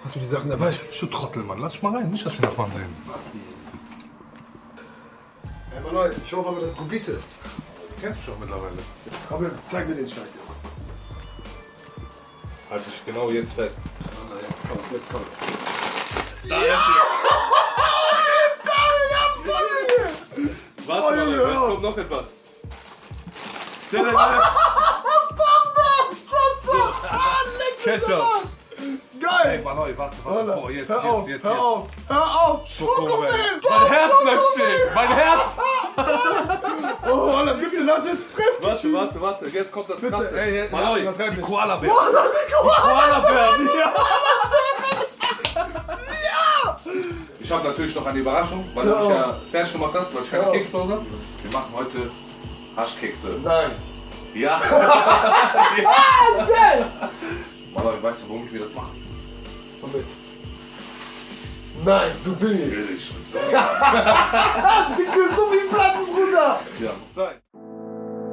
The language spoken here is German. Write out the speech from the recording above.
Hast du die Sachen dabei? Du Trottel, Mann. Lass dich mal rein. Nicht, dass die Nachbarn sehen. Basti. Hey, Mann, ich hoffe aber, das ist Gubite. Du kennst mich doch mittlerweile. Komm her, zeig mir den Scheiß jetzt. Halt dich genau jetzt fest. Jetzt kommt's, jetzt kommt's. Da ist es. Was, Mann? Jetzt kommt noch etwas. Ketchup. Geil! Ey, Mann, warte. Boah, jetzt. Hör auf! Schokomel. Mein Herz bleibt stehen. Mein Herz. Oh, Alter, bitte lass es treffen! Warte. Jetzt kommt das Bitte, Krasse. ey, Mann, übertreib die nicht. Koala-Bär. Die Koala-Bären, ja. Ich habe natürlich noch eine Überraschung, weil du mich ja fertig gemacht hast, weil ich keine Kekse zu Hause habe. Wir machen heute Haschkekse. Nein! Ja. Geil! Mann, weißt du, warum wir das machen? Komm mit. Nein, so bin ich. Will ich. So. So wie